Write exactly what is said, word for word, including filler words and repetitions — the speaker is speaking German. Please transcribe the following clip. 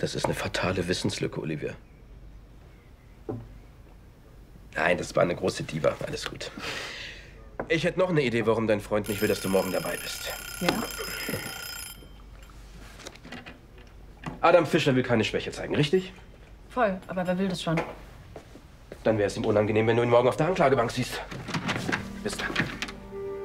Das ist eine fatale Wissenslücke, Olivia. Nein, das war eine große Diva. Alles gut. Ich hätte noch eine Idee, warum dein Freund nicht will, dass du morgen dabei bist. Ja? Adam Fischer will keine Schwäche zeigen, richtig? Voll, aber wer will das schon? Dann wäre es ihm unangenehm, wenn du ihn morgen auf der Anklagebank siehst. Bis dann.